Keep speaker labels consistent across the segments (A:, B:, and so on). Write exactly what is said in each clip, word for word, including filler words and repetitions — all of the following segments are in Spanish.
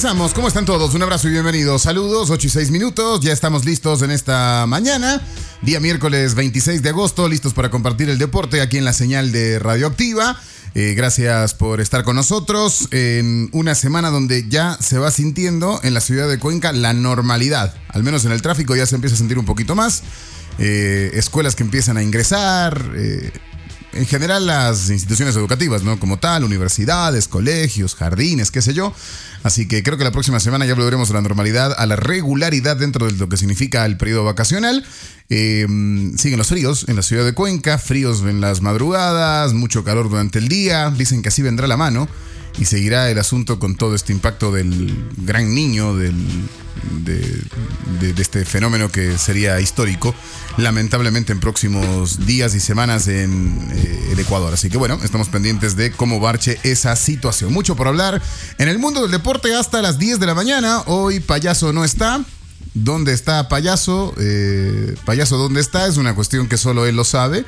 A: Comenzamos, ¿cómo están todos? Un abrazo y bienvenidos. Saludos, ocho y seis minutos, ya estamos listos en esta mañana, día miércoles veintiséis de agosto, listos para compartir el deporte aquí en la señal de Radioactiva. Eh, gracias por estar con nosotros en una semana donde ya se va sintiendo en la ciudad de Cuenca la normalidad, al menos en el tráfico ya se empieza a sentir un poquito más, eh, escuelas que empiezan a ingresar, eh, en general las instituciones educativas, ¿no? Como tal, universidades, colegios, jardines, qué sé yo. Así que creo que la próxima semana ya volveremos a la normalidad, a la regularidad dentro de lo que significa el periodo vacacional. Eh, siguen los fríos en la ciudad de Cuenca, fríos en las madrugadas, mucho calor durante el día. Dicen que así vendrá la mano y seguirá el asunto con todo este impacto del gran niño, del, de, de, de este fenómeno que sería histórico, lamentablemente en próximos días y semanas en eh, el Ecuador. Así que bueno, estamos pendientes de cómo marche esa situación. Mucho por hablar en el mundo del deporte hasta las diez de la mañana. Hoy Payaso no está. ¿Dónde está Payaso? Eh, Payaso, ¿dónde está? Es una cuestión que solo él lo sabe.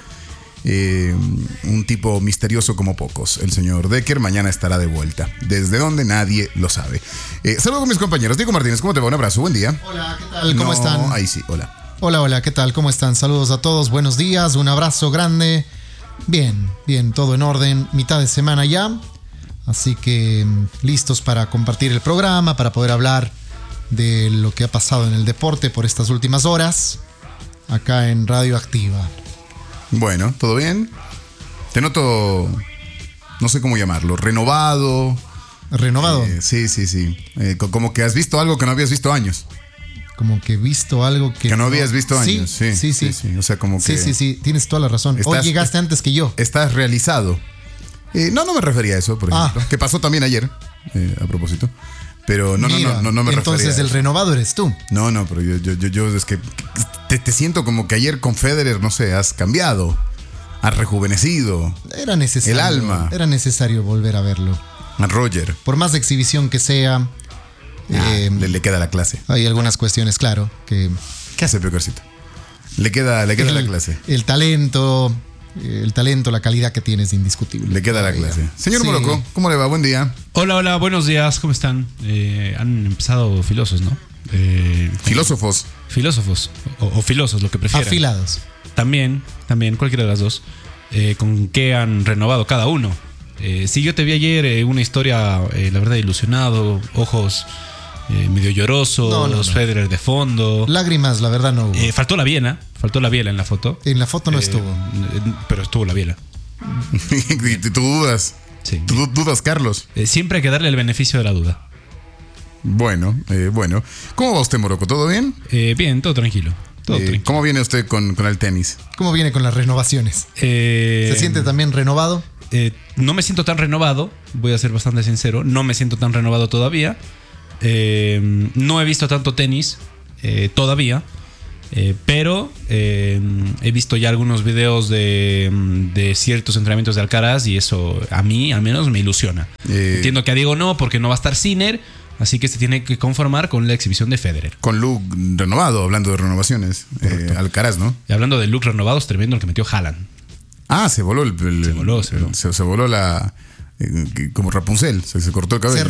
A: Eh, un tipo misterioso como pocos, el señor Decker. Mañana estará de vuelta. ¿Desde dónde? Nadie lo sabe. Eh, saludo con mis compañeros. Diego Martínez, ¿cómo te va? Un abrazo, buen día.
B: Hola, ¿qué tal? ¿Cómo
A: no,
B: están?
A: Ahí sí, hola.
B: Hola, hola, ¿qué tal? ¿Cómo están? Saludos a todos, buenos días, un abrazo grande. Bien, bien, todo en orden. Mitad de semana ya. Así que listos para compartir el programa, para poder hablar de lo que ha pasado en el deporte por estas últimas horas, acá en Radioactiva.
A: Bueno, ¿todo bien? Te noto, no sé cómo llamarlo, renovado.
B: ¿Renovado?
A: Eh, sí, sí, sí. Eh, como que has visto algo que no habías visto años.
B: Como que he visto algo que...
A: Que no, no habías visto años.
B: Sí, sí, sí.
A: sí, sí. O sea, como que...
B: Sí, sí, sí, tienes toda la razón.
A: Estás,
B: Hoy llegaste antes que yo.
A: Estás realizado. Eh, no, no me refería a eso, por ejemplo. Ah. Que pasó también ayer, eh, a propósito. Pero no, Mira, no, no, no, no me
B: entonces
A: refería.
B: El renovado eres tú.
A: No, no, pero yo, yo, yo, yo es que te, te siento como que ayer con Federer, no sé, has cambiado, has rejuvenecido.
B: Era necesario.
A: El alma.
B: Era necesario volver a verlo.
A: A Roger.
B: Por más exhibición que sea.
A: Ah, eh, le, le queda la clase.
B: Hay algunas cuestiones, claro, que...
A: ¿Qué hace Pecorcito? Le queda, le queda
B: el,
A: la clase.
B: El talento, el talento, la calidad que tienes es indiscutible.
A: Le queda la clase. Señor sí. Moroco, ¿cómo le va? Buen día.
C: Hola, hola, buenos días, ¿cómo están? Eh, han empezado filosos, ¿no?
A: Eh, filósofos.
C: Filósofos, o, o filosos, lo que prefieran.
B: Afilados.
C: También, también, cualquiera de las dos. Eh, ¿Con qué han renovado cada uno? Eh, sí, yo te vi ayer eh, una historia, eh, la verdad, ilusionado, ojos eh, medio llorosos, no, no, no. Federer de fondo.
B: Lágrimas, la verdad, no hubo.
C: Eh, faltó la biela, faltó la biela en la foto.
B: En la foto no eh, estuvo.
C: Pero estuvo la biela.
A: ¿Y tú dudas?
C: Sí.
A: ¿Tú dudas, Carlos?
C: Eh, siempre hay que darle el beneficio de la duda.
A: Bueno, eh, bueno. ¿Cómo va usted, Moroco? ¿Todo bien?
C: Eh, bien, todo tranquilo. Todo
A: eh,
C: tranquilo.
A: ¿Cómo viene usted con, con el tenis?
B: ¿Cómo viene con las renovaciones?
C: Eh,
B: ¿Se siente también renovado?
C: Eh, no me siento tan renovado, voy a ser bastante sincero. No me siento tan renovado todavía. Eh, no he visto tanto tenis eh, todavía. Eh, pero eh, he visto ya algunos videos de, de ciertos entrenamientos de Alcaraz y eso a mí al menos me ilusiona. Eh, Entiendo que a Diego no, porque no va a estar Sinner, así que se tiene que conformar con la exhibición de Federer.
A: Con look renovado, hablando de renovaciones. Eh, Alcaraz, ¿no?
C: Y hablando de look renovados, tremendo el que metió Haaland.
A: Ah, se voló el, el,
C: se voló, se voló.
A: Se, se voló la... Eh, como Rapunzel, se, se cortó el cabello.
B: Se